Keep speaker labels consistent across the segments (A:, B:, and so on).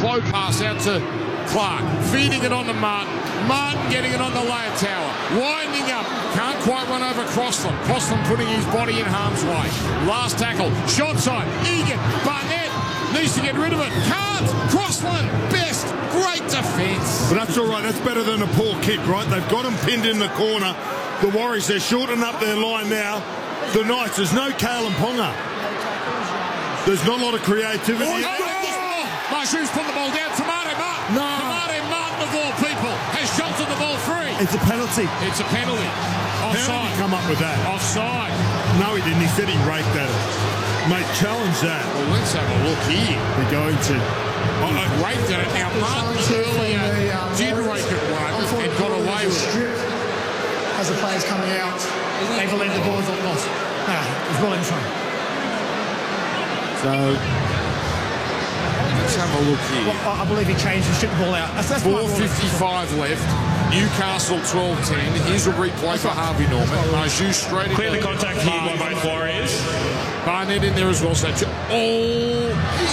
A: slow pass out to Clark, feeding it on to Martin. Martin getting it on the layer tower, winding up, can't quite run over Crossland. Crossland putting his body in harm's way. Last tackle, shot side, Egan, Barnett needs to get rid of it, can't. Crossland, best, great defence.
B: But that's all right, that's better than a poor kick, right? They've got him pinned in the corner. The Warriors, they're shortening up their line now. The Knights, there's no Kale and Ponga. There's not a lot of creativity.
A: Marshu's put the ball down. Tamare Martin.
B: No.
A: Tamare Martin, of all people, has jolted the ball free.
C: It's a penalty.
A: It's a penalty.
B: How did
A: Offside.
B: he come up with that?
A: Offside.
B: No, he didn't. He said he raked at it. Mate, challenge that.
A: Well, let's have a look here.
C: They're going to.
A: Raked at it. Now, Martin earlier did rake it one and got away with it.
D: As the players coming out, they believe the ball's not lost. It's well in front.
A: So, let's have a look here.
D: Well, I believe he changed and stripped the ball out. That's
A: 4:55 left. Newcastle 12-10. Here's a replay for Harvey Norman. Marshu straight in.
E: Clear the contact here by both Warriors.
A: Barnett in there as well. So, I don't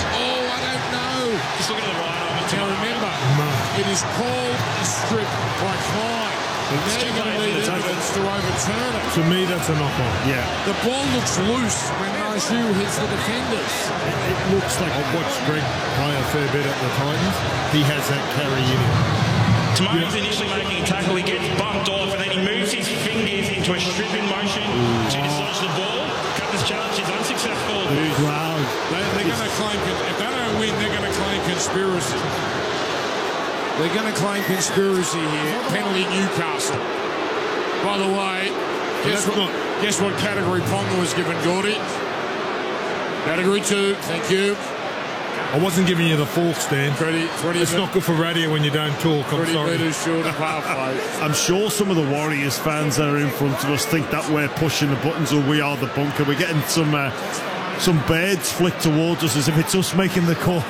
A: know.
E: Just look at the right arm.
A: Now remember, it is called a strip by Klein. Now you're going to need evidence to overturn it.
B: To me, that's a knock-on.
C: Yeah.
A: The ball looks loose when Marshu hits the defenders.
B: It looks like I've watched Greg play a fair bit at the Titans. He has that carry in him.
E: Tamare's initially making a tackle, he gets bumped off, and then he moves his fingers into a stripping motion to dislodge the ball. Cutter's challenge is unsuccessful.
B: Wow.
A: They're going to claim, if they don't win, they're going to claim conspiracy. They're going to claim conspiracy here. Penalty Newcastle. By the way, guess what category Ponga was given, Gordy? Category 2, thank you.
B: I wasn't giving you the full stand.
A: 20
B: It's not good for radio when you don't talk. I'm
A: 20
B: sorry.
A: metres short of halfway.
C: I'm sure some of the Warriors fans that are in front of us think that we're pushing the buttons or we are the bunker. We're getting some birds flicked towards us as if it's us making the call.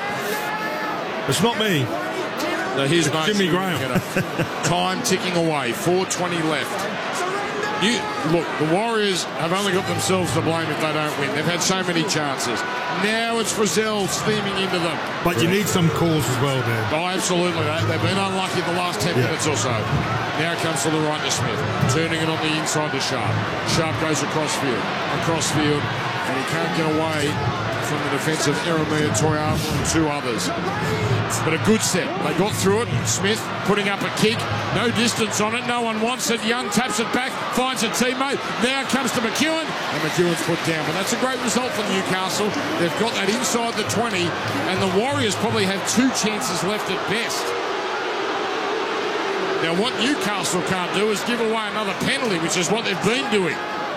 B: It's not me.
A: So here's
B: Jimmy Graham.
A: Time ticking away. 4:20 left. Look, the Warriors have only got themselves to blame if they don't win. They've had so many chances. Now it's Frizzell steaming into them.
B: But you need some calls as well, Dan.
A: Oh, absolutely. They've been unlucky the last 10 minutes or so. Now it comes to the right to Smith. Turning it on the inside to Sharp. Sharp goes across field, and he can't get away from the defence of Eremia Toyama and two others. But a good set. They got through it. Smith putting up a kick. No distance on it. No one wants it. Young taps it back. Finds a teammate. Now it comes to McEwen. And McEwen's put down. But that's a great result for Newcastle. They've got that inside the 20. And the Warriors probably have 2 chances left at best. Now what Newcastle can't do is give away another penalty, which is what they've been doing.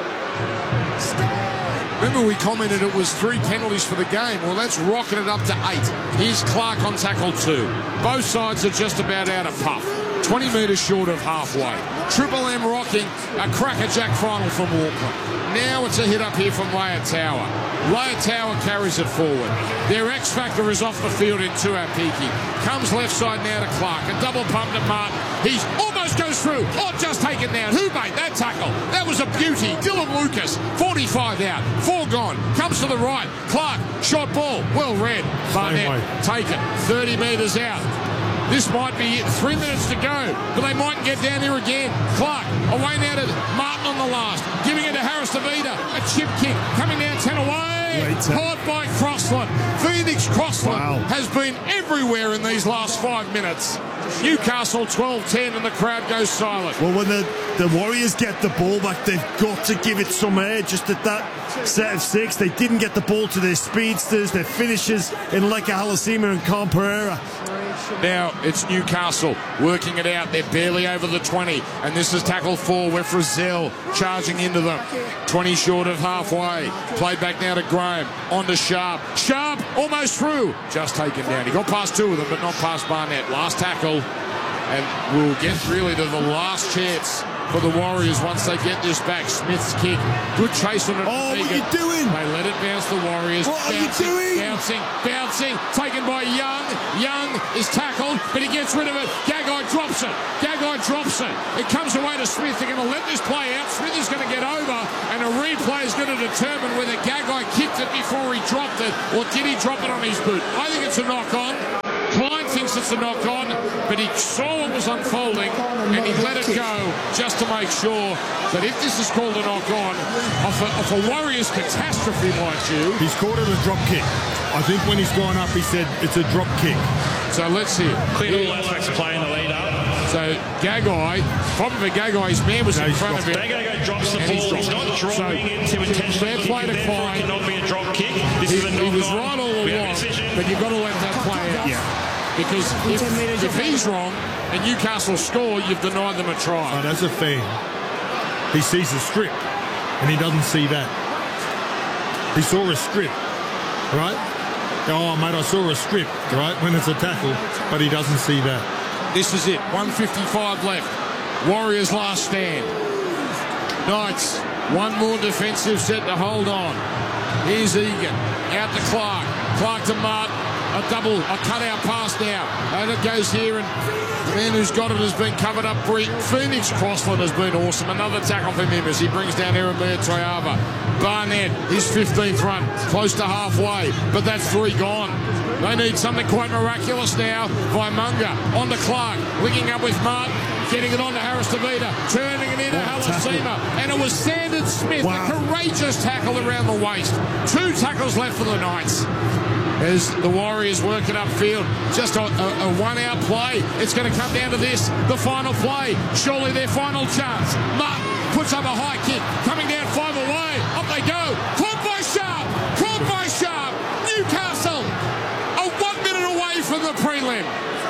A: Remember we commented it was 3 penalties for the game. Well, that's rocketed up to 8. Here's Clark on tackle 2. Both sides are just about out of puff. 20 metres short of halfway. Triple M rocking a crackerjack final from Auckland. Now it's a hit up here from Layer Tower. Layer Tower carries it forward. Their X Factor is off the field in Tuapiki. Comes left side now to Clark. A double pump to Martin. He's almost goes through. Oh, just taken down. Who made that tackle? That was a beauty. Dylan Lucas. 45 out. 4 gone. Comes to the right. Clark. Shot ball. Well read. Barnett. Take it. 30 metres out. This might be it. 3 minutes to go. But they mightn't get down here again. Clark. Away now to Martin on the last. Giving it to Harris DeVita. A chip kick. Coming down 10 away. Caught by Crossland. Phoenix Crossland has been everywhere in these last 5 minutes. Newcastle 12-10 and the crowd goes silent.
C: Well, when the Warriors get the ball back, they've got to give it some air. Just at that set of 6, they didn't get the ball to their speedsters, their finishers in Leka Halasima and Con Pereira.
A: Now it's Newcastle working it out. They're barely over the 20. And this is tackle 4 with Frizzell charging into them. 20 short of halfway. Played back now to Graham. On to Sharp. Sharp almost through. Just taken down. He got past 2 of them, but not past Barnett. Last tackle. And we'll get really to the last chance for the Warriors once they get this back. Smith's kick. Good chase on it.
C: Oh, what are you doing?
A: They let it bounce the Warriors.
C: What are you doing?
A: Bouncing. Taken by Young. Young is tackled, but he gets rid of it. Gagai drops it. It comes away to Smith. They're going to let this play out. Smith is going to get over, and a replay is going to determine whether Gagai kicked it before he dropped it, or did he drop it on his boot. I think it's a knock-on. thinks it's a knock-on, but he saw what was unfolding and he let it go just to make sure that if this is called a knock-on, off a Warriors catastrophe, mind you.
B: He's called it a drop kick. I think when he's gone up, he said it's a drop kick.
A: So let's hear.
E: Cleared all aspects of play in the lead-up.
A: So Gagai, problem for Gagai, his man was in front of him.
E: Gagai drops the
A: And
E: ball. He's not dropping it to intentionally.
A: Fair play to Klein.
E: It cannot be a drop kick. This is a
A: He was right all along, but you've got to let that play out.
C: Yeah.
A: Because if he's wrong and Newcastle score, you've denied them a try.
B: But as a fan, he sees a strip, and he doesn't see that. He saw a strip, right? Oh, mate, I saw a strip, right, when it's a tackle, but he doesn't see that.
A: This is it. 1:55 left. Warriors last stand. Knights, one more defensive set to hold on. Here's Egan. Out to Clark. Clark to Martin. A cut-out pass now. And it goes here, and the man who's got it has been covered up. Phoenix Crossland has been awesome. Another tackle from him as he brings down Eremia Triava. Barnett, his 15th run, close to halfway, but that's 3 gone. They need something quite miraculous now. Vaimunga on to Clark, linking up with Martin, getting it on to Harris Tavita, turning it into Halasima, and it was Sandon Smith, a courageous tackle around the waist. 2 tackles left for the Knights as the Warriors work it upfield. Just a one-out play. It's going to come down to this, the final play. Surely their final chance. Martin puts up a high kick, coming down 5 away. Up they go. Caught by Sharp. Caught by Sharp. Newcastle are 1 minute away from the prelim.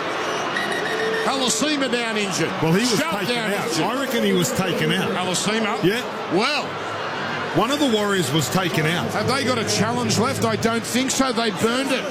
A: Halasima down injured.
B: Well, he was
A: Sharp
B: taken
A: down
B: out.
A: injured.
B: I reckon he was taken out.
A: Halasima?
B: Yeah.
A: Well,
B: one of the Warriors was taken out.
A: have they got a challenge left? I don't think so. They burned it.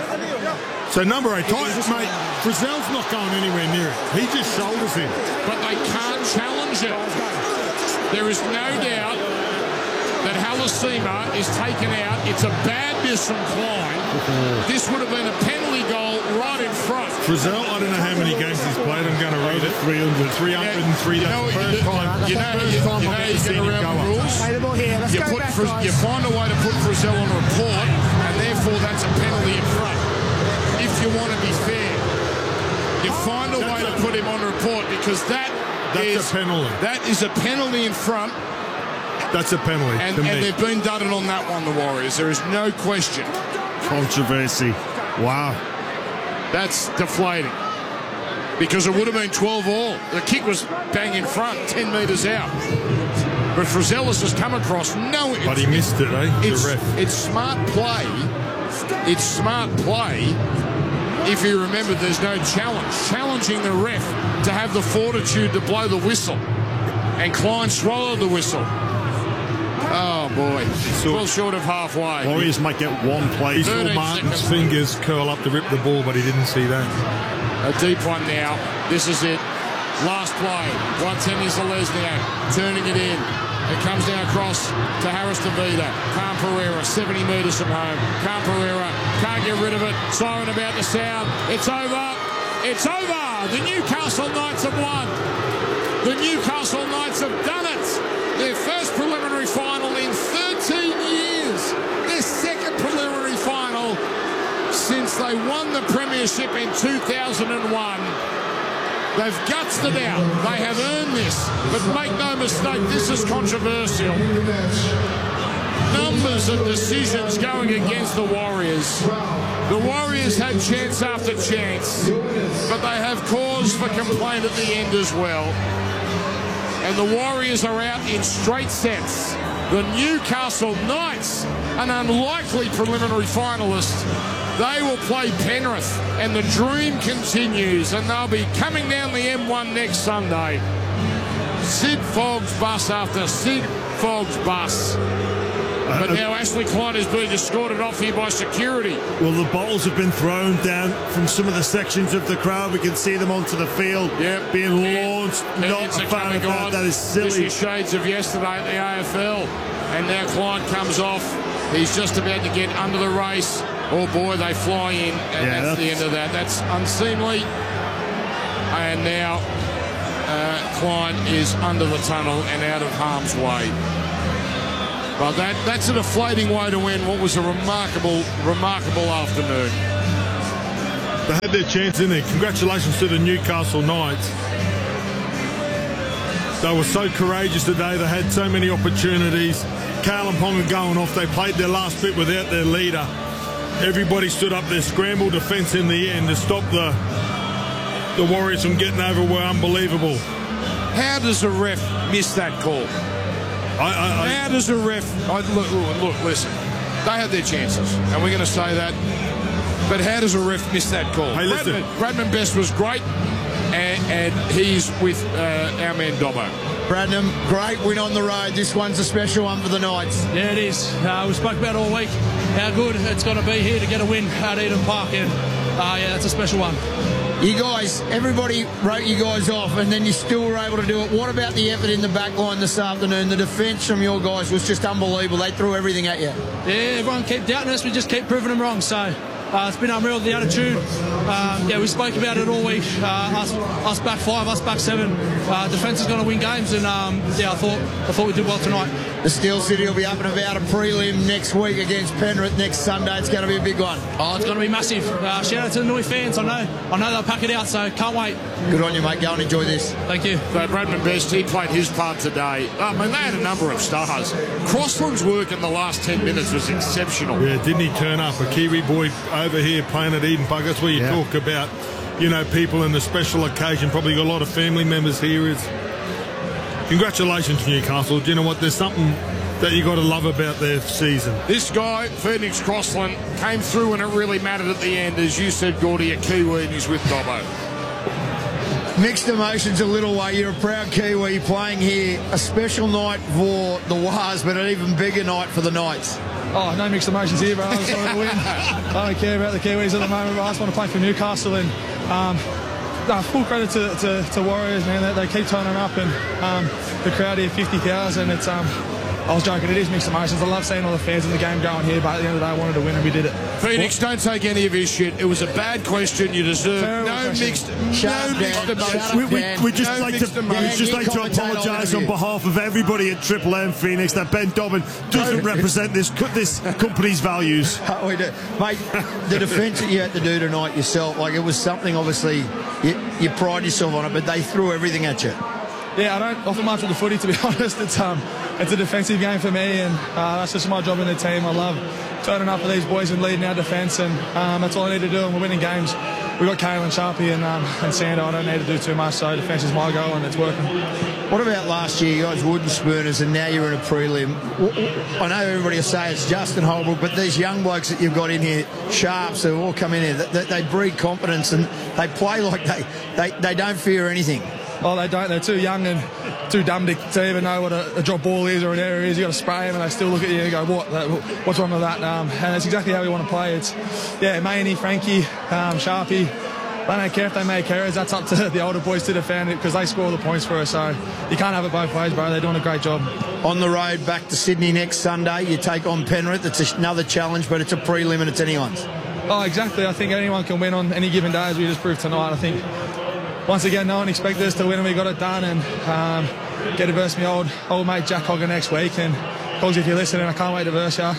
B: So number 8, mate, Frizzell's not going anywhere near it. He just shoulders him.
A: But they can't challenge it. There is no doubt that Halasima is taken out. It's a bad miss from Klein. This would have been a penalty goal right in front.
B: Frizzell, I don't know how many games he's played. I'm going to read it. 303.
A: You know what you do? You know you get around the rules. You find a way to put Frizzell on a report, and therefore that's a penalty in front. If you want to be fair, you find a way to put him on a report because that's
B: a penalty.
A: That is a penalty in front.
B: That's a penalty.
A: And they've been dudded on that one, the Warriors. There is no question.
C: Controversy. Wow.
A: That's deflating. Because it would have been 12 all. The kick was bang in front, 10 metres out. But Frizzell has just come across. No,
B: but he missed it, eh? The ref.
A: It's smart play. It's smart play. If you remember, there's no challenge. Challenging the ref to have the fortitude to blow the whistle. And Klein swallowed the whistle. Oh, boy. Well short of halfway.
C: Warriors might get one play.
B: He saw Martin's fingers curl up to rip the ball, but he didn't see that.
A: A deep one now. This is it. Last play. 110 is Lesnio. Turning it in. It comes now across to Harris Tavita. Khan Pereira, 70 metres from home. Khan Pereira can't get rid of it. Siren about to sound. It's over. It's over. The Newcastle Knights have won. The Newcastle Knights have done it. Their first preliminary final in 13 years. Their second preliminary final since they won the premiership in 2001. They've gutsed it out. They have earned this. But make no mistake, this is controversial. Numbers of decisions going against the Warriors. The Warriors had chance after chance, but they have cause for complaint at the end as well. And the Warriors are out in straight sets. The Newcastle Knights, an unlikely preliminary finalist, they will play Penrith, and the dream continues, and they'll be coming down the M1 next Sunday. Sid Fogg's bus after Sid Fogg's bus. But now Ashley Klein is being escorted off here by security.
C: Well, the bottles have been thrown down from some of the sections of the crowd. We can see them onto the field being launched. Not a fan of that. That is silly.
A: This is shades of yesterday at the AFL. And now Klein comes off. He's just about to get under the race. Oh, boy, they fly in. And that's the end of that. That's unseemly. And now Klein is under the tunnel and out of harm's way. But that's a deflating way to end what was a remarkable afternoon.
B: They had their chance in there. Congratulations to the Newcastle Knights. They were so courageous today. They had so many opportunities. Kale and Ponga going off. They played their last bit without their leader. Everybody stood up. Their scramble defence in the end to stop the Warriors from getting over were unbelievable.
A: How does a ref miss that call? How does a ref... Look, listen. They had their chances, and we're going to say that. But how does a ref miss that call?
B: Hey, listen.
A: Bradman Best was great, and he's with our man Dobbo.
F: Bradman, great win on the road. This one's a special one for the Knights.
G: Yeah, it is. We spoke about all week how good it's going to be here to get a win at Eden Park, and yeah, that's a special one.
F: You guys, everybody wrote you guys off, and then you still were able to do it. What about the effort in the back line this afternoon? The defence from your guys was just unbelievable. They threw everything at you.
G: Yeah, everyone kept doubting us. We just keep proving them wrong. So it's been unreal, the attitude. Yeah, we spoke about it all week. Us back 5, us back 7. Defence is going to win games, and yeah, I thought we did well tonight.
F: The Steel City will be up and about a prelim next week against Penrith next Sunday. It's going to be a big one.
G: Oh, it's going to be massive. Shout out to the Nui fans. I know they'll pack it out, so can't wait.
F: Good on you, mate. Go and enjoy this.
G: Thank you.
A: So Bradman Best, he played his part today. I mean, they had a number of stars. Crossland's work in the last 10 minutes was exceptional.
B: Yeah, didn't he turn up? A Kiwi boy over here playing at Eden Park. That's where you talk about, you know, people in the special occasion. Probably got a lot of family members here. Congratulations, Newcastle. Do you know what? There's something that you got to love about their season.
A: This guy, Phoenix Crossland, came through when it really mattered at the end. As you said, Gordy, a Kiwi, and he's with Dobbo.
F: Mixed emotions a little way. You're a proud Kiwi playing here. A special night for the Wars, but an even bigger night for the Knights.
G: Oh, no mixed emotions here, bro. I just want to win. I don't care about the Kiwis at the moment, but I just want to play for Newcastle. And full credit to Warriors, man. They keep turning up, and the crowd here, 50,000. It's I was joking, it is mixed emotions. I love seeing all the fans in the game going here, but at the end of the day, I wanted to win, and we did it.
A: Phoenix, don't take any of his shit. It was a bad question. You deserve no mixed emotions.
C: We'd just like to apologise on behalf of everybody at Triple M Phoenix that Ben Dobbin doesn't represent this company's values.
F: We do. Mate, the defence that you had to do tonight yourself, like, it was something, obviously, you pride yourself on it, but they threw everything at you.
G: Yeah, I don't offer much with the footy, to be honest. It's a defensive game for me, and that's just my job in the team. I love turning up for these boys and leading our defence, and that's all I need to do, and we're winning games. We've got Kale and Sharpie and Sando. I don't need to do too much, so defence is my goal, and it's working.
F: What about last year? You guys wooden spooners, and now you're in a prelim. I know everybody will say it's Justin Holbrook, but these young blokes that you've got in here, Sharps, who all come in here, they breed confidence, and they play like they don't fear anything.
G: Oh, they don't. They're too young and too dumb to even know what a drop ball is or an error is. You got to spray them, and they still look at you and go, what's wrong with that? And that's exactly how we want to play. It's, yeah, Maney, Frankie, Sharpie. They don't care if they make errors. That's up to the older boys to defend it, because they score the points for us. So you can't have it both ways, bro. They're doing a great job.
F: On the road back to Sydney next Sunday, you take on Penrith. It's another challenge, but it's a prelim and it's anyone's. Oh,
G: exactly. I think anyone can win on any given day, as we just proved tonight. I think once again, no one expected us to win, and we got it done. And get to verse my old mate Jack Hogger next week. And Hogs, if you're listening, I can't wait to verse you.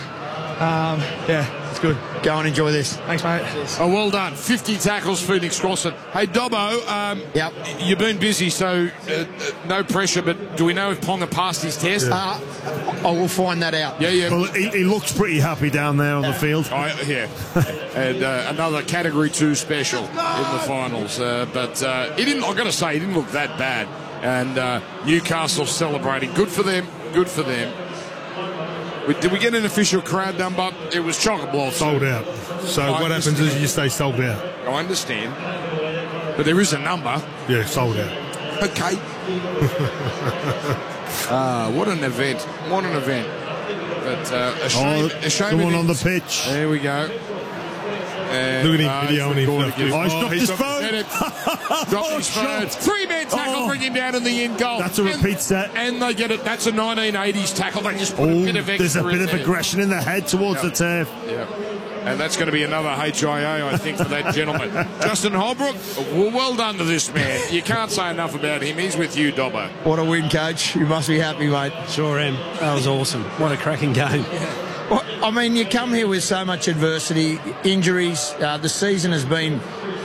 G: Yeah, it's good.
F: Go and enjoy this.
G: Thanks, mate.
A: Oh, well done. 50 tackles, Phoenix Crossland. Hey, Dobbo,
F: yep.
A: You've been busy, so no pressure, but do we know if Ponga passed his test?
F: I will find that out.
A: Yeah.
C: Well, he looks pretty happy down there on the field.
A: Yeah. And another Category 2 special in the finals. But he didn't, I've got to say, he didn't look that bad. And Newcastle celebrating. Good for them. Good for them. Did we get an official crowd number? It was chock-a-block.
B: Sold out. So what happens is you stay sold out.
A: I understand. But there is a number.
B: Yeah, sold out.
A: Okay. What an event. What an event. But a shame.
C: Someone on the pitch.
A: There we go. And,
B: look at him videoing him.
C: He's dropped his phone.
A: Dropped his phone. Three-man tackle, bring him down in the end goal.
C: That's a repeat set.
A: And they get it. That's a 1980s tackle. They just put a bit of extra.
C: There's a bit of aggression in the head towards the turf.
A: Yeah. And that's going to be another HIA, I think, for that gentleman. Justin Holbrook, well done to this man. You can't say enough about him. He's with you, Dobbo.
F: What a win, Coach. You must be happy, mate.
H: Sure am. That was awesome. What a cracking game.
F: Well, I mean, you come here with so much adversity, injuries. The season has been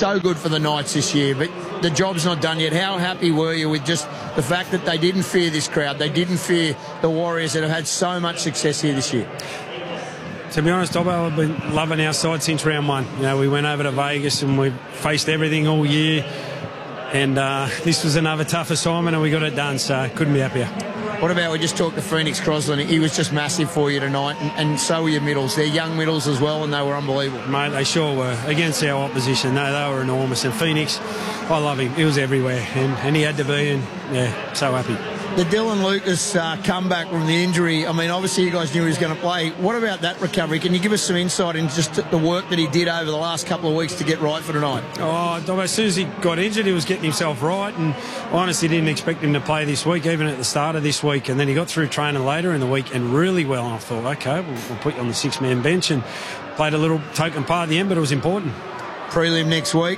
F: so good for the Knights this year, but the job's not done yet. How happy were you with just the fact that they didn't fear this crowd? They didn't fear the Warriors that have had so much success here this year.
H: To be honest, Dobbo, I've been loving our side since round one. You know, we went over to Vegas and we faced everything all year. And this was another tough assignment and we got it done, so couldn't be happier.
F: What about, we just talked to Phoenix Crosland. He was just massive for you tonight, and so were your middles. They're young middles as well, and they were unbelievable.
H: Mate, they sure were. Against our opposition, no, they were enormous. And Phoenix, I love him. He was everywhere, and he had to be, and, yeah, so happy.
F: The Dylan Lucas comeback from the injury, I mean, obviously you guys knew he was going to play. What about that recovery? Can you give us some insight into just the work that he did over the last couple of weeks to get right for tonight?
H: Oh, as soon as he got injured, he was getting himself right, and I honestly didn't expect him to play this week, even at the start of this week. And then he got through training later in the week and really well. And I thought, OK, we'll put you on the six-man bench, and played a little token part at the end, but it was important.
F: Prelim next week,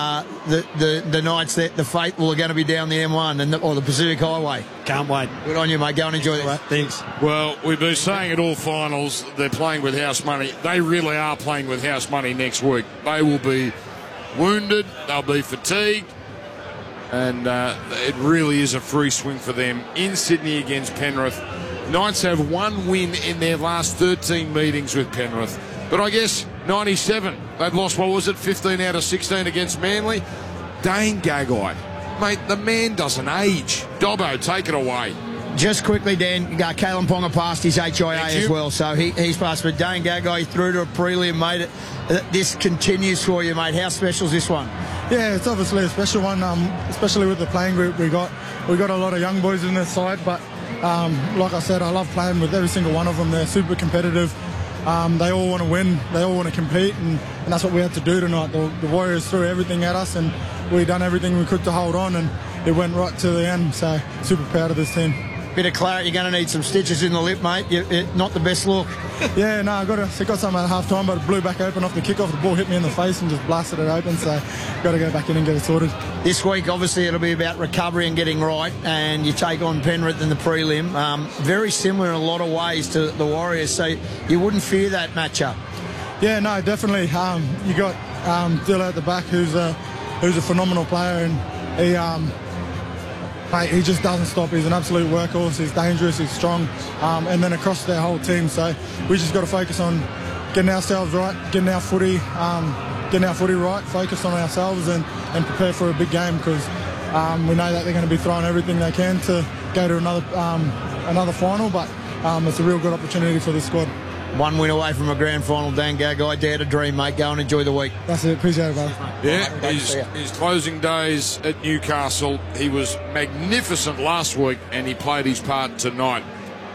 F: the Knights, the faithful are going to be down the M1 or the Pacific Highway.
H: Can't wait.
F: Good on you, mate. Go and enjoy this.
H: Thanks.
A: Well, we've been saying at all finals they're playing with house money. They really are playing with house money next week. They will be wounded, they'll be fatigued, and it really is a free swing for them in Sydney against Penrith. Knights have one win in their last 13 meetings with Penrith, but I guess 97. They've lost, what was it, 15 out of 16 against Manly. Dane Gagai. Mate, the man doesn't age. Dobbo, take it away.
F: Just quickly, Dan, Kalen Ponga passed his HIA as well, so he's passed. But Dane Gagai through to a prelim, mate. This continues for you, mate. How special is this one?
G: Yeah, it's obviously a special one, especially with the playing group we got. We got a lot of young boys in this side, but like I said, I love playing with every single one of them. They're super competitive. They all want to win. They all want to compete, and that's what we had to do tonight. The Warriors threw everything at us, and we done everything we could to hold on, and it went right to the end. So super proud of this team.
F: Bit of claret. You're going to need some stitches in the lip, mate. Not the best look.
G: Yeah, no, I got some at half time, but it blew back open off the kickoff. The ball hit me in the face and just blasted it open, so got to go back in and get it sorted.
F: This week, obviously, it'll be about recovery and getting right, and you take on Penrith in the prelim. Very similar in a lot of ways to the Warriors, so you wouldn't fear that matchup.
G: Yeah, no, definitely. You got Dilla at the back, who's a phenomenal player, and he just doesn't stop. He's an absolute workhorse. He's dangerous. He's strong. And then across their whole team. So we just got to focus on getting ourselves right, getting our footy right, focus on ourselves and prepare for a big game, because we know that they're going to be throwing everything they can to go to another final. But it's a real good opportunity for the squad.
F: One win away from a grand final, Dan Gagai. Dare to dream, mate. Go and enjoy the week.
G: That's it. Appreciate it, brother.
A: Yeah, his closing days at Newcastle, he was magnificent last week, and he played his part tonight.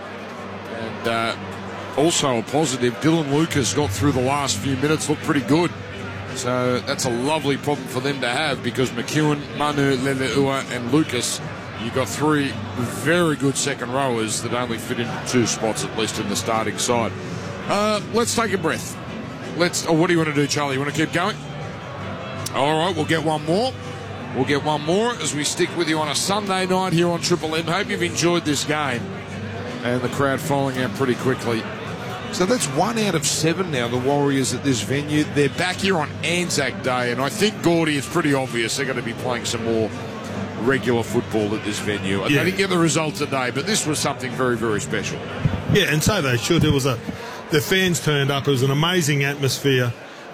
A: And also a positive, Dylan Lucas got through the last few minutes, looked pretty good. So that's a lovely problem for them to have, because McEwen, Manu, Leleua and Lucas, you've got three very good second rowers that only fit into two spots, at least in the starting side. Let's take a breath. What do you want to do, Charlie? You want to keep going? All right, we'll get one more. We'll get one more as we stick with you on a Sunday night here on Triple M. Hope you've enjoyed this game. And the crowd falling out pretty quickly. So that's 1 out of 7 now, the Warriors at this venue. They're back here on Anzac Day, and I think, Gordy, it's pretty obvious they're going to be playing some more regular football at this venue. Yeah. They didn't get the result today, but this was something very, very special.
B: Yeah, and so they should. The fans turned up. It was an amazing atmosphere.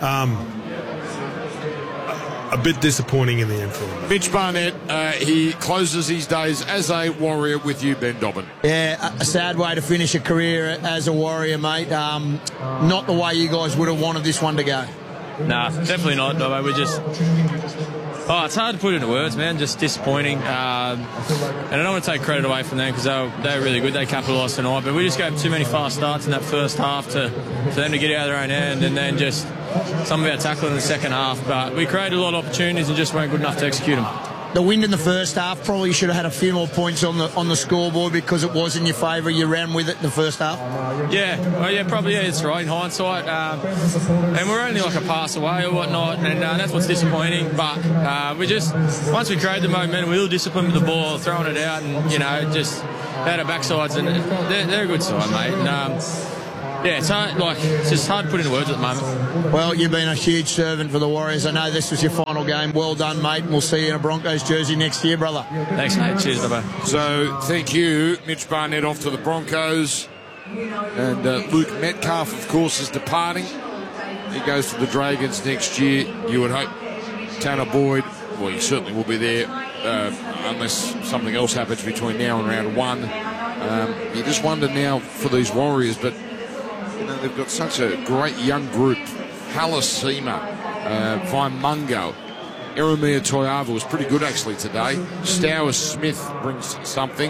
B: A bit disappointing in the end for them.
A: Mitch Barnett, he closes his days as a Warrior with you, Ben Dobbin.
F: Yeah, a sad way to finish a career as a Warrior, mate. Not the way you guys would have wanted this one to go.
I: Nah, definitely not, Dobbo. It's hard to put into words, man. Just disappointing. And I don't want to take credit away from them, because they were really good. They capitalised tonight. But we just gave too many fast starts in that first half for them to get out of their own end, and then just some of our tackling in the second half. But we created a lot of opportunities and just weren't good enough to execute them.
F: The win in the first half, probably should have had a few more points on the scoreboard, because it was in your favour. You ran with it in the first half.
I: Probably it's right in hindsight. And we're only like a pass away or whatnot, and that's what's disappointing. But once we created the momentum, we were disciplined with the ball, throwing it out, and just had our backsides, and they're a good side, mate. And, Yeah, it's hard, it's just hard to put into words at the moment.
F: Well, you've been a huge servant for the Warriors. I know this was your final game. Well done, mate. We'll see you in a Broncos jersey next year, brother.
I: Thanks, mate. Cheers, bye-bye.
A: So, thank you. Mitch Barnett off to the Broncos. And Luke Metcalf, of course, is departing. He goes to the Dragons next year. You would hope Tanner Boyd, well, he certainly will be there unless something else happens between now and round 1. You just wonder now for these Warriors, but you know, they've got such a great young group. Halasima, Vaimungo, Eremia Toiava was pretty good actually today. Stour Smith brings something.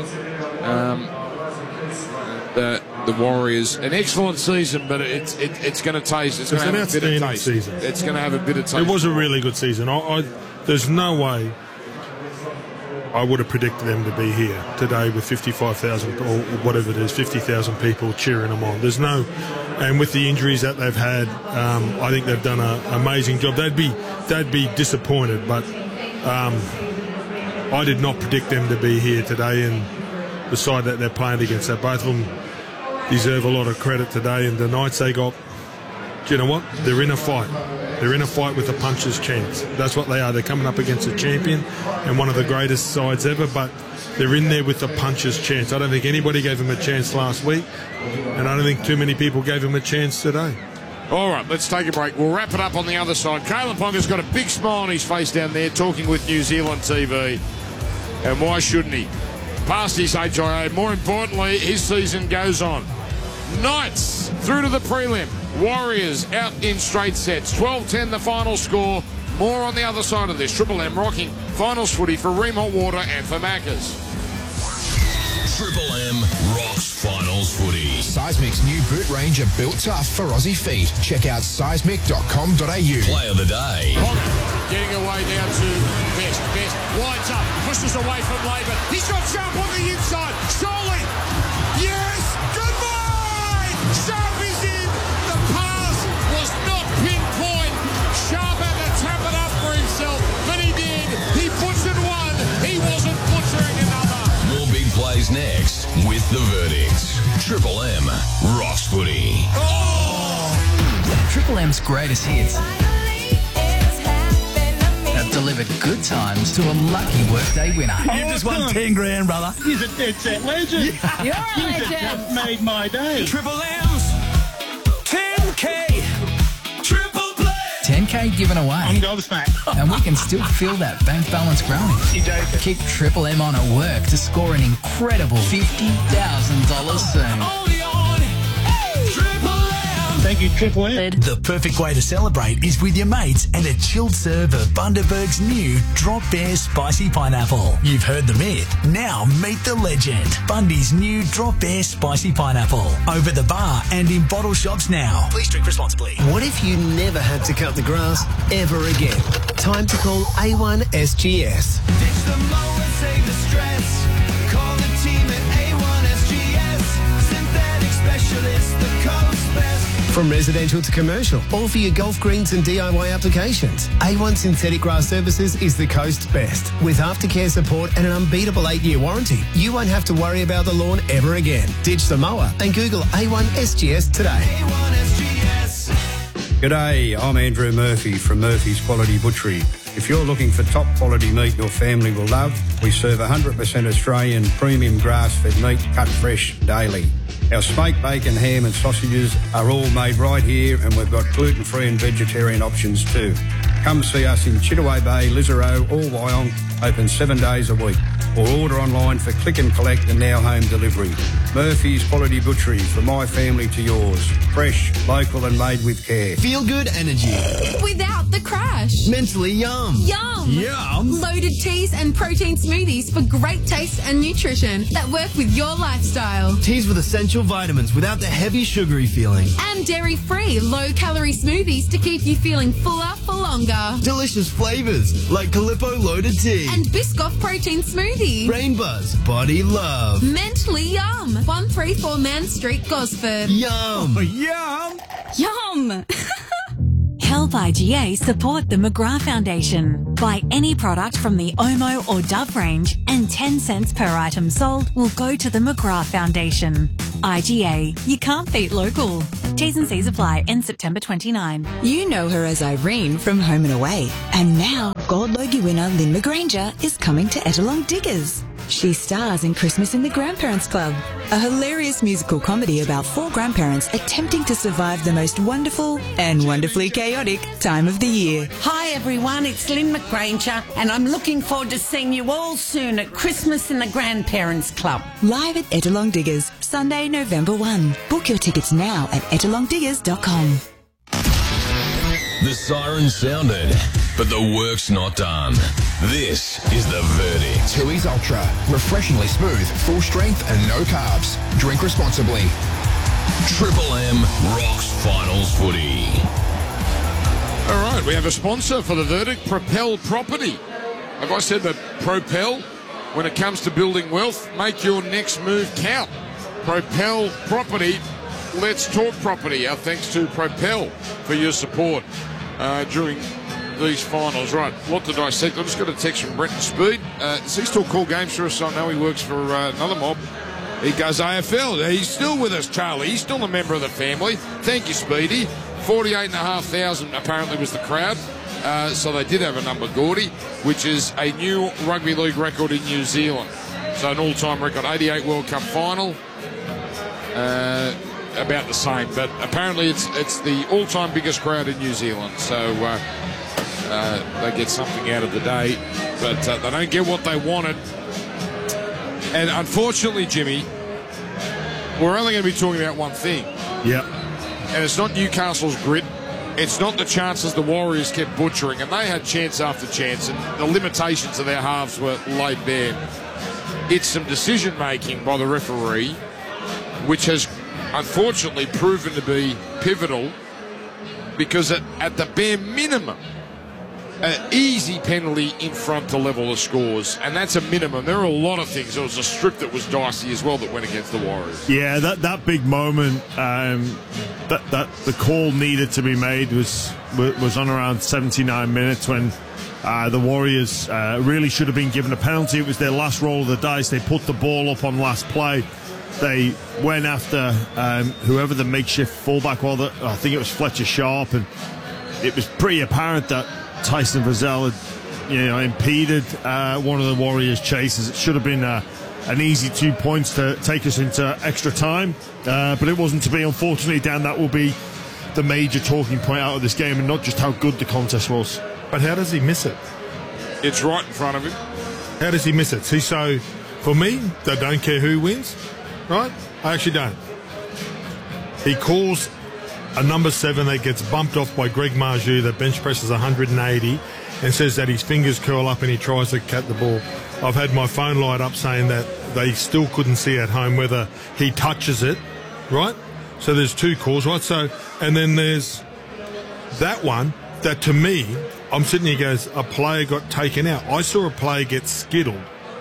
A: The Warriors, an excellent season, but it's going to taste. It's going to have a bit of taste. Season. It's going to have a bit of taste.
B: It was a really good season. There's no way I would have predicted them to be here today with 55,000 or whatever it is, 50,000 people cheering them on. There's no, and with the injuries that they've had, I think they've done an amazing job. They'd be disappointed, but I did not predict them to be here today, and the side that they're playing against, that both of them deserve a lot of credit today. And the Knights, they got, do you know what? They're in a fight. They're in a fight with a puncher's chance. That's what they are. They're coming up against a champion and one of the greatest sides ever, but they're in there with a puncher's chance. I don't think anybody gave them a chance last week, and I don't think too many people gave them a chance today.
A: All right, let's take a break. We'll wrap it up on the other side. Kalyn Ponga's got a big smile on his face down there talking with New Zealand TV. And why shouldn't he? Past his HIA. More importantly, his season goes on. Knights through to the prelim. Warriors out in straight sets. 12-10 the final score. More on the other side of this. Triple M rocking finals footy for Remont Water and for Maccas.
J: Triple M rocks finals footy.
K: Seismic's new boot range are built tough for Aussie feet. Check out seismic.com.au.
J: Play of the day.
A: Ponga getting away down to Best. Best winds up, pushes away from Labour. He's got Sharp on the inside. Surely. Yes. Goodbye. Sharp is in. The pass was not pinpoint. Sharp had to tap it up for himself, but he did. He butchered one. He wasn't butchering another.
J: More big plays next with the verdicts. Triple M rocks footy.
L: Triple M's greatest hits have delivered good times to a lucky workday winner.
M: You just won 10 grand, brother.
N: He's a dead set legend.
L: Yeah. You're a legend.
N: Just made my day.
M: Triple M's 10K. Triple play.
L: 10K given away.
N: I'm gobsmacked.
L: And we can still feel that bank balance growing. Keep Triple M on at work to score an incredible $50,000 soon.
M: Only on Triple M.
N: Thank you, Triple M.
M: The perfect way to celebrate is with your mates and a chilled serve of Bundaberg's new Drop Bear Spicy Pineapple. You've heard the myth. Now meet the legend. Bundy's new Drop Bear Spicy Pineapple. Over the bar and in bottle shops now. Please drink responsibly.
O: What if you never had to cut the grass ever again? Time to call A1 SGS.
P: Ditch the mower, save the stress. Call the team at A1 SGS. Synthetic specialist, the coast best.
O: From residential to commercial, all for your golf greens and DIY applications. A1 Synthetic Grass Services is the coast's best. With aftercare support and an unbeatable 8-year warranty, you won't have to worry about the lawn ever again. Ditch the mower and Google A1 SGS today.
P: A1 SGS.
Q: G'day, I'm Andrew Murphy from Murphy's Quality Butchery. If you're looking for top quality meat your family will love, we serve 100% Australian premium grass-fed meat cut fresh daily. Our smoked bacon, ham and sausages are all made right here, and we've got gluten-free and vegetarian options too. Come see us in Chittaway Bay, Lisarow or Wyong, open 7 days a week. Or order online for click and collect and now home delivery. Murphy's Quality Butchery, from my family to yours. Fresh, local and made with care.
O: Feel good energy.
R: Without the crash.
O: Mentally yum.
R: Yum.
O: Yum.
R: Loaded teas and protein smoothies for great taste and nutrition that work with your lifestyle.
O: Teas with essential vitamins without the heavy sugary feeling.
R: And dairy-free, low-calorie smoothies to keep you feeling fuller for longer.
O: Delicious flavours like Calippo Loaded Tea.
R: And Biscoff Protein Smoothie.
O: Brain Buzz Body Love.
R: Mentally Yum. 134 Man Street, Gosford.
O: Yum.
M: Yum.
S: Yum. Help IGA support the McGrath Foundation. Buy any product from the Omo or Dove range and 10 cents per item sold will go to the McGrath Foundation. IGA. You can't beat local. T's and C's apply. End September 29.
T: You know her as Irene from Home and Away. And now, Gold Logie winner Lynn McGranger is coming to Ettalong Diggers. She stars in Christmas in the Grandparents Club, a hilarious musical comedy about 4 grandparents attempting to survive the most wonderful and wonderfully chaotic time of the year.
U: Hi everyone, it's Lynn McGranger and I'm looking forward to seeing you all soon at Christmas in the Grandparents Club.
T: Live at Ettalong Diggers, Sunday, November 1. Book your tickets now at ettalongdiggers.com.
J: The siren sounded, but the work's not done. This is The Verdict.
K: Tooheys Ultra. Refreshingly smooth, full strength and no carbs. Drink responsibly.
J: Triple M rocks finals footy.
A: All right, we have a sponsor for The Verdict, Propel Property. Have I said that Propel, when it comes to building wealth, make your next move count? Propel Property. Let's talk property. Our thanks to Propel for your support during these finals. Right, what to dissect? I just got a text from Brenton Speed. Does he still call games for us? I know he works for another mob. He goes AFL. He's still with us, Charlie. He's still a member of the family. Thank you, Speedy. 48,500 apparently was the crowd. So they did have a number, Gordy, which is a new rugby league record in New Zealand. So an all-time record, 88 World Cup final. About the same, but apparently it's the all-time biggest crowd in New Zealand. So they get something out of the day, but they don't get what they wanted. And unfortunately, Jimmy, we're only going to be talking about one thing.
B: Yeah.
A: And it's not Newcastle's grit. It's not the chances the Warriors kept butchering, and they had chance after chance, and the limitations of their halves were laid bare. It's some decision-making by the referee, which has unfortunately proven to be pivotal, because at the bare minimum, an easy penalty in front to level the scores, and that's a minimum. There are a lot of things. There was a strip that was dicey as well that went against the Warriors.
C: Yeah, that big moment that the call needed to be made was on around 79 minutes when the Warriors really should have been given a penalty. It was their last roll of the dice. They put the ball up on last play. They went after whoever the makeshift fullback was. I think it was Fletcher Sharp, and it was pretty apparent that Tyson Frizzell had, impeded one of the Warriors' chases. It should have been an easy 2 points to take us into extra time, but it wasn't to be. Unfortunately, Dan, that will be the major talking point out of this game, and not just how good the contest was.
B: But how does he miss it?
A: It's right in front of him.
B: How does he miss it? See, so for me, they don't care who wins. Right? I actually don't. He calls a number 7 that gets bumped off by Greg Marju that bench presses 180 and says that his fingers curl up and he tries to cut the ball. I've had my phone light up saying that they still couldn't see at home whether he touches it, right? So there's 2 calls, right? So, and then there's that one that to me, I'm sitting here goes, a player got taken out. I saw a player get skittled.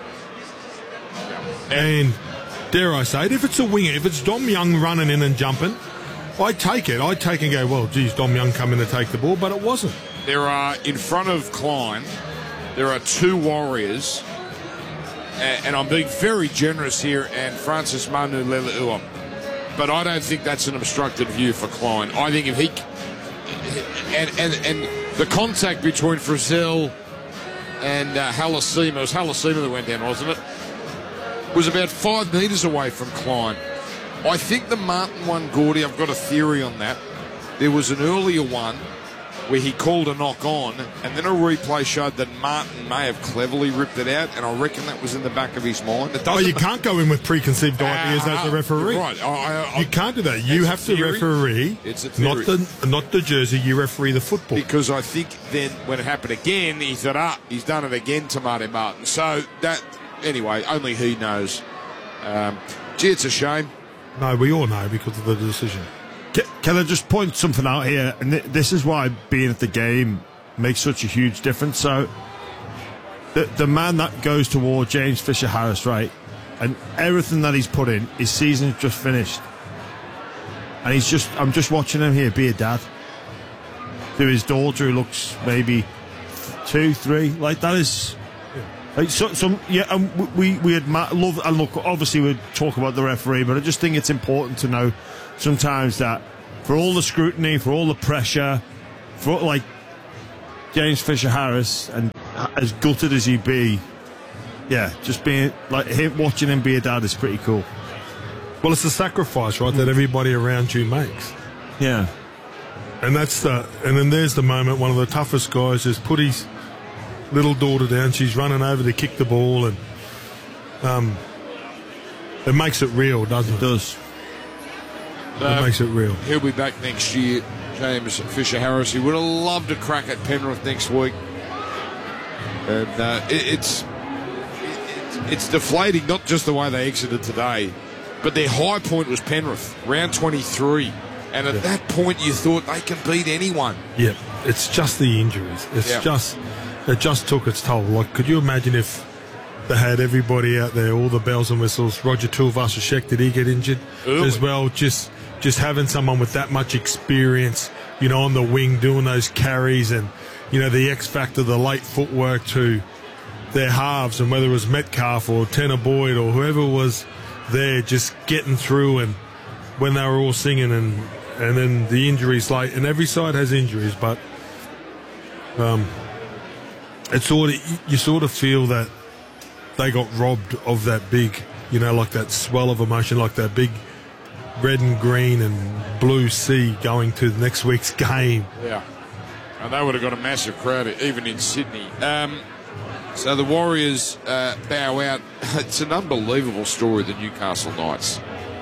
B: And dare I say it, if it's a winger, if it's Dom Young running in and jumping, I take it. I take and go, well, geez, Dom Young come in to take the ball, but it wasn't.
A: There are, in front of Klein, there are 2 Warriors, and I'm being very generous here, and Francis Manu Leleua, but I don't think that's an obstructed view for Klein. I think if he... And the contact between Frizzell and Halasima, it was Halasima that went down, wasn't it? Was about 5 metres away from Klein. I think the Martin one, Gordy, I've got a theory on that. There was an earlier one where he called a knock on, and then a replay showed that Martin may have cleverly ripped it out, and I reckon that was in the back of his mind.
B: You can't go in with preconceived ideas as a referee.
A: Right.
B: You can't do that. You have to referee, not the jersey, you referee the football.
A: Because I think then when it happened again, he thought, he's done it again to Marty Martin. So that... Anyway, only he knows. Gee, it's a shame.
B: No, we all know because of the decision.
C: Can I just point something out here? And this is why being at the game makes such a huge difference. So, the man that goes toward James Fisher-Harris, right, and everything that he's put in, his season's just finished. And I'm just watching him here be a dad to his daughter who looks maybe 2, 3. Like, that is... And we love, and look, obviously we talk about the referee, but I just think it's important to know sometimes that for all the scrutiny, for all the pressure, for like James Fisher-Harris, and as gutted as he be, just being like him, watching him be a dad is pretty cool.
B: Well, it's a sacrifice, right, that everybody around you makes.
C: Yeah.
B: And then there's the moment one of the toughest guys has put his little daughter down. She's running over to kick the ball, and it makes it real, doesn't it?
C: It does.
B: It makes it real.
A: He'll be back next year, James Fisher-Harris. He would have loved to crack at Penrith next week. And it's deflating, not just the way they exited today, but their high point was Penrith, round 23. And at that point, you thought they can beat anyone.
B: Yeah, it's just the injuries. It just took its toll. Like, could you imagine if they had everybody out there, all the bells and whistles? Roger Tuivasa-Sheck, did he get injured as well? Just having someone with that much experience, on the wing doing those carries, and the X factor, the late footwork to their halves, and whether it was Metcalf or Tanner Boyd or whoever was there, just getting through, and when they were all singing, and then the injuries late, and every side has injuries, but it's you sort of feel that they got robbed of that big, like that swell of emotion, like that big red and green and blue sea going to the next week's game.
A: Yeah, and they would have got a massive crowd even in Sydney. So the Warriors bow out. It's an unbelievable story, the Newcastle Knights.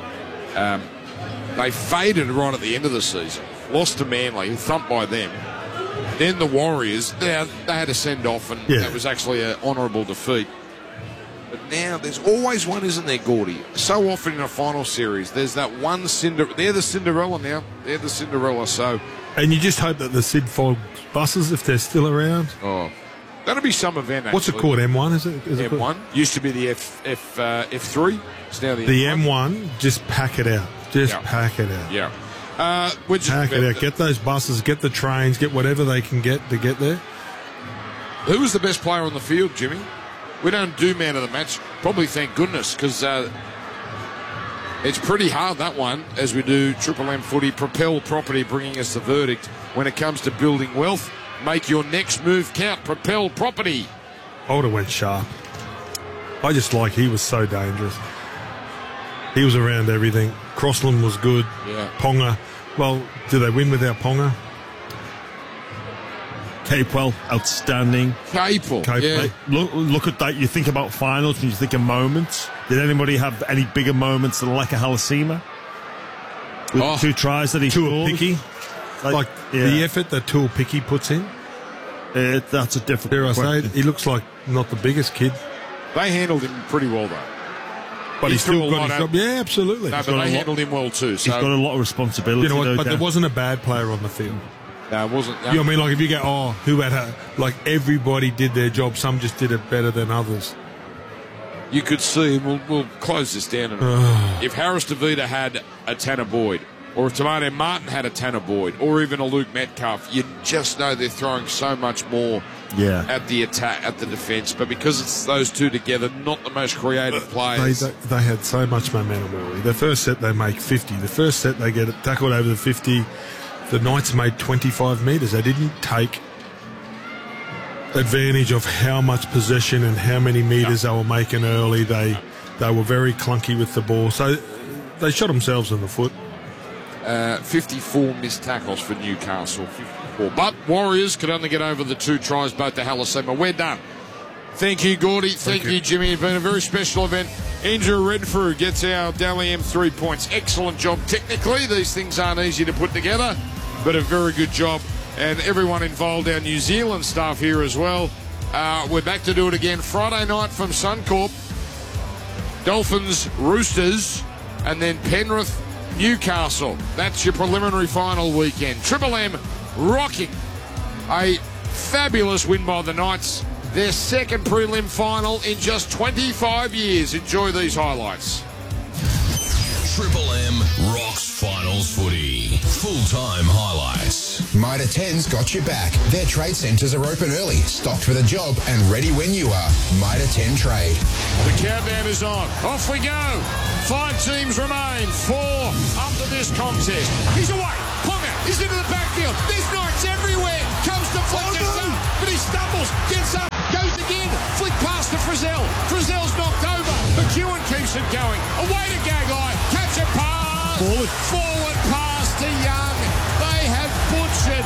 A: They faded right at the end of the season, lost to Manly, thumped by them. Then the Warriors, they had to send off, and that was actually an honourable defeat. But now there's always one, isn't there, Gordy? So often in a final series, there's that one they're the Cinderella now. They're the Cinderella, so...
B: And you just hope that the Sid Fogg buses, if they're still around...
A: Oh, that'll be some event, actually.
B: What's it called, M1, is it?
A: M1. Used to be the F3. It's now the
B: M1, just pack it out. Pack it out.
A: Yeah.
B: Pack it out. Get those buses, get the trains, get whatever they can get to get there.
A: Who was the best player on the field, Jimmy? We don't do man of the match. Probably, thank goodness, because it's pretty hard, that one, as we do Triple M footy. Propel Property bringing us the verdict when it comes to building wealth. Make your next move count. Propel Property.
B: I would have went Sharp. I just he was so dangerous. He was around everything. Crossland was good.
A: Yeah.
B: Ponga. Well, do they win without Ponga?
C: Capewell, outstanding.
A: Capewell, yeah.
C: Look at that. You think about finals and you think of moments. Did anybody have any bigger moments than Leka Halasima? With 2 tries that he scored?
B: Picky. The effort that Tuapiki puts in.
C: That's a different question.
B: He looks like not the biggest kid.
A: They handled him pretty well, though.
B: But he's still got his job. Yeah, absolutely.
A: No, but they handled him well too. So.
C: He's got a lot of responsibility.
B: But there wasn't a bad player on the field.
A: No, it wasn't.
B: You know what I mean? Like if you go, who had everybody did their job. Some just did it better than others.
A: You could see, we'll close this down. If Harris DeVita had a Tanner Boyd, or if Tamane Martin had a Tanner Boyd, or even a Luke Metcalf, you just know they're throwing so much more at the attack, at the defence. But because it's those two together, not the most creative players.
B: They had so much momentum early. The first set they make 50. The first set they get it tackled over the 50. The Knights made 25 metres. They didn't take advantage of how much possession and how many metres they were making early. They were very clunky with the ball. So they shot themselves in the foot.
A: 54 missed tackles for Newcastle. 54. But Warriors could only get over the 2 tries, both to Halasima. We're done. Thank you, Gordy. Thank you, Jimmy. It's been a very special event. Andrew Redfrew gets our Dally M 3 points. Excellent job technically. These things aren't easy to put together, but a very good job. And everyone involved, our New Zealand staff here as well. We're back to do it again Friday night from Suncorp. Dolphins, Roosters, and then Penrith, Newcastle. That's your preliminary final weekend. Triple M rocking a fabulous win by the Knights. Their second prelim final in just 25 years. Enjoy these highlights.
J: Triple M rocks finals footy. Full-time highlights.
K: Mitre 10's got your back. Their trade centres are open early, stocked for the job and ready when you are. Mitre 10 Trade.
A: The countdown is on. Off we go. 5 teams remain. 4 up to this contest. He's away. Ponga is into the backfield. There's Knights everywhere. Comes to flick, gets up, but he stumbles, gets up, goes again. Flick past to Frizzell. Frizzell's knocked over. McEwen keeps it going. Away to Gagai. Catch a pass. Forward pass to Young. They have butchered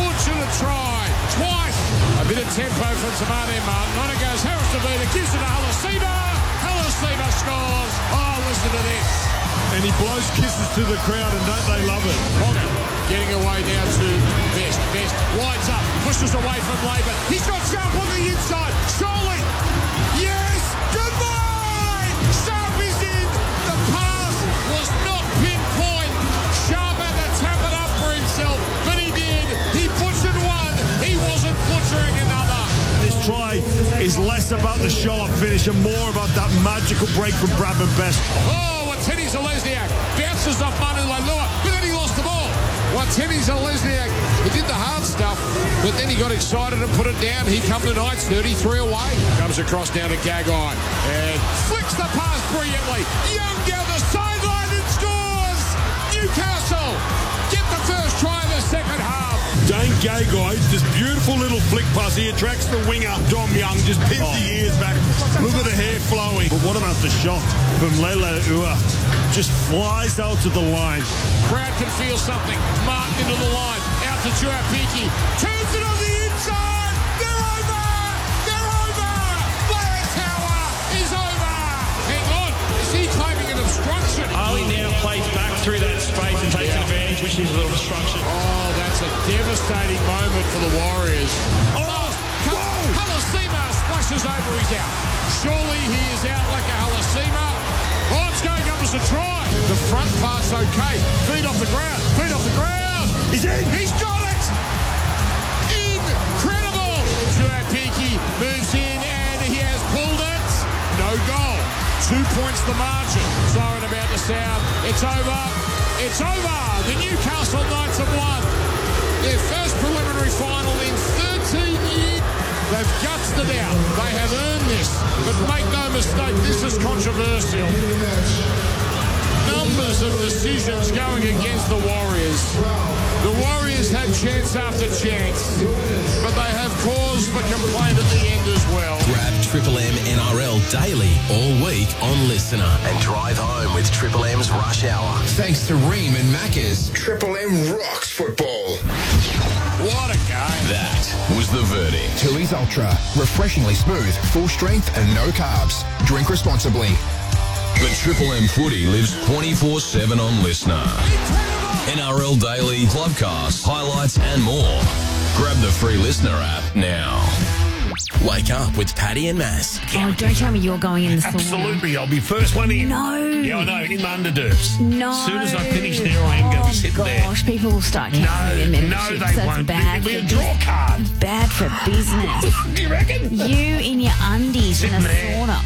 A: a try. Twice. A bit of tempo from Tamane Martin. On it goes Harris Davida. Gives it to Halasima. Halasima scores. Oh, listen to this.
B: And he blows kisses to the crowd, and don't they love it?
A: Ponga getting away now to Best. Best winds up, pushes away from Labour. He's got Sharp on the inside. Surely. Yes. Goodbye. Sharp is in. The pass was not pinpoint. Sharp had to tap it up for himself, but he did. He butchered one. He wasn't butchering another.
B: This try is less about the sharp finish and more about that magical break from Bradman Best.
A: Teddy Zalesniak bounces off Manu Leilua, but then he lost the ball. Teddy Zalesniak, he did the hard stuff, but then he got excited and put it down. He come to Knights, 33 away. Comes across down to Gagai and flicks the pass brilliantly. Young down the sideline and scores! Newcastle get the first try of the second half.
B: Dane Gagai, this beautiful little flick pass. He attracts the winger, Dom Young, just pins the ears back. Look at the hair flowing.
C: But what about the shot from Lele Ua? Just flies out to the line.
A: Crowd can feel something. Martin into the line. Out to Tuapiki. Turns it on the inside. They're over. They're over. Blair Tower is over. Hang on. Is he claiming an obstruction?
E: Ali now plays back through that space and takes advantage, which is a little obstruction.
A: Oh, that's a devastating moment for the Warriors. Halasima splashes over, he's out. Surely he is out like a Halasima. Oh, it's going up as a try. The front part's okay. Feet off the ground. Feet off the ground.
B: He's in.
A: He's got it. Incredible. Tuapiki moves in and he has pulled it. No goal. 2 points the margin. Siren about to sound. It's over. It's over. The Newcastle Knights have won their first preliminary final in 13 years. They've gutsed it out. They have earned this. But make no mistake, this is controversial. Numbers of decisions going against the Warriors. The Warriors had chance after chance, but they have cause for complaint at the end as well.
J: Grab Triple M NRL daily all week on Listener and drive home with Triple M's Rush Hour.
K: Thanks to Ream and Macca's. Triple M rocks football.
A: What a game.
J: That was the verdict.
K: Tilly's Ultra. Refreshingly smooth, full strength and no carbs. Drink responsibly.
J: The Triple M footy lives 24/7 on Listener. NRL Daily, Clubcast, highlights and more. Grab the free Listener app now. Wake up with Paddy and Mass.
D: Oh, don't tell me you're going in the sauna.
B: Absolutely, I'll be first one in.
D: No.
B: Yeah, I know, in the underderps.
D: No.
B: As soon as I finish there, I am going to sit there.
D: Gosh, people will start cancelling their memberships.
B: No, they
D: That's
B: won't.
D: bad
B: It'll be
D: for
B: a draw card.
D: Bad for business.
B: Do you reckon?
D: You in your undies in a sauna.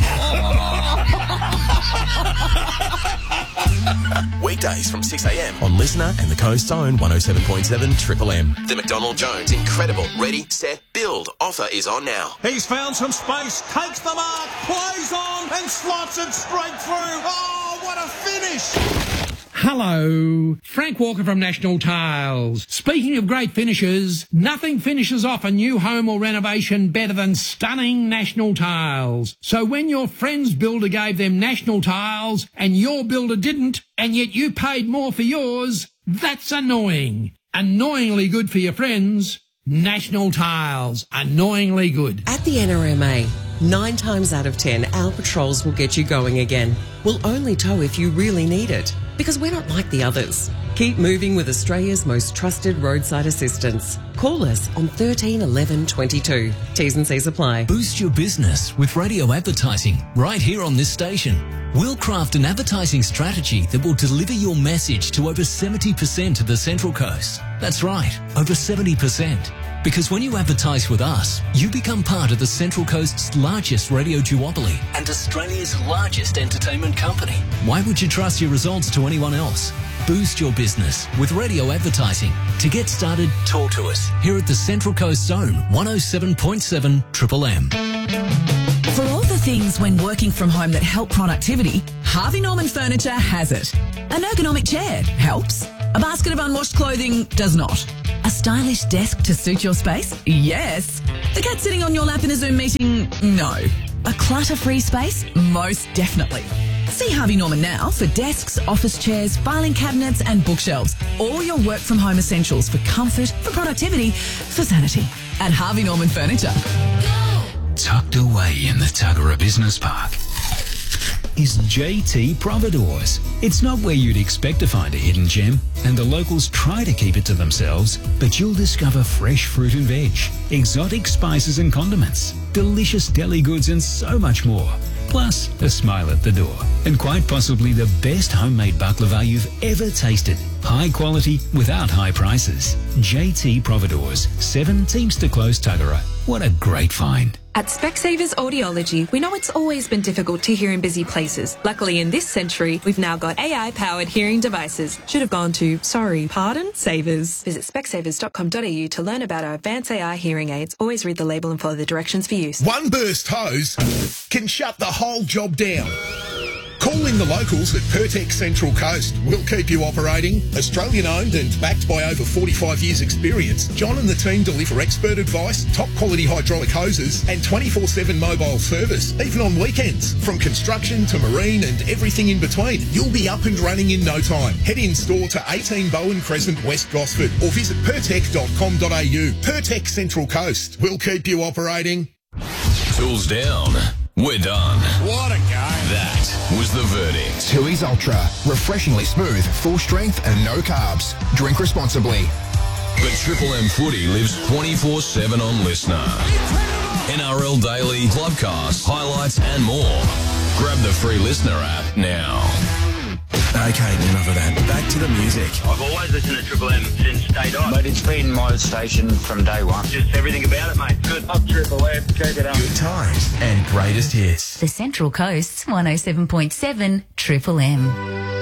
J: Weekdays from 6 a.m. on Listener and the Coast's own 107.7 Triple M. The McDonald Jones Incredible Ready, Set, Build offer is on now.
V: He's found some space, takes the mark, plays on and slots it straight through. Oh, what a finish!
W: Hello, Frank Walker from National Tiles. Speaking of great finishes, nothing finishes off a new home or renovation better than stunning National Tiles. So when your friend's builder gave them National Tiles and your builder didn't, and yet you paid more for yours, that's annoying. Annoyingly good for your friends. National Tiles. Annoyingly good.
X: At the NRMA, 9 times out of 10, our patrols will get you going again. We'll only tow if you really need it, because we're not like the others. Keep moving with Australia's most trusted roadside assistance. Call us on 13 11 22. T's and C's apply.
M: Boost your business with radio advertising right here on this station. We'll craft an advertising strategy that will deliver your message to over 70% of the Central Coast. That's right, over 70%. Because when you advertise with us, you become part of the Central Coast's largest radio duopoly and Australia's largest entertainment company. Why would you trust your results to anyone else?
F: Boost your business with radio advertising. To get started, talk to us here at the Central Coast Zone, 107.7 Triple M.
G: For all the things when working from home that help productivity, Harvey Norman Furniture has it. An ergonomic chair helps. A basket of unwashed clothing does not. A stylish desk to suit your space? Yes. The cat sitting on your lap in a Zoom meeting? No. A clutter-free space? Most definitely. See Harvey Norman now for desks, office chairs, filing cabinets and bookshelves. All your work from home essentials for comfort, for productivity, for sanity. At Harvey Norman Furniture.
H: Tucked away in the Tuggerah Business Park is JT Providores. It's not where you'd expect to find a hidden gem, and the locals try to keep it to themselves, but you'll discover fresh fruit and veg, exotic spices and condiments, delicious deli goods and so much more. Plus, a smile at the door. And quite possibly the best homemade baklava you've ever tasted. High quality without high prices. JT Providores, 7 Teamster Close, Tuggerah. What a great find.
I: At Specsavers Audiology, we know it's always been difficult to hear in busy places. Luckily, in this century, we've now got AI-powered hearing devices. Should have gone to, sorry, pardon, Savers. Visit specsavers.com.au to learn about our advanced AI hearing aids. Always read the label and follow the directions for use.
K: One burst hose can shut the whole job down. Call in the locals at Pertex Central Coast. We'll keep you operating. Australian owned and backed by over 45 years experience, John and the team deliver expert advice, top quality hydraulic hoses and 24/7 mobile service, even on weekends. From construction to marine and everything in between, you'll be up and running in no time. Head in store to 18 Bowen Crescent, West Gosford or visit pertec.com.au. Pertex Central Coast. We'll keep you operating.
J: Tools down. We're done.
B: What a game.
J: That was the verdict.
K: Tooheys Ultra. Refreshingly smooth, full strength and no carbs. Drink responsibly.
J: But Triple M Footy lives 24/7 on Listener. NRL Daily, Clubcast, highlights and more. Grab the free Listener app now.
Y: Okay, enough of that. Back to the music.
Z: I've always listened to Triple M since day dot.
Y: Mate, it's been my station from day one.
Z: Just everything about it, mate. Good. Up Triple M. Keep it up.
Y: Good times and greatest hits.
S: The Central Coast's 107.7 Triple M.